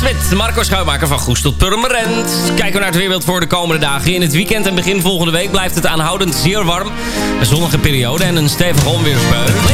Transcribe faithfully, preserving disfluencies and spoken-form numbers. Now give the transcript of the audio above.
met Marco Schuimaker van Goes tot Purmerend. Kijken we naar het weerbeeld voor de komende dagen. In het weekend en begin volgende week blijft het aanhoudend zeer warm. Een zonnige periode en een stevige onweersbui.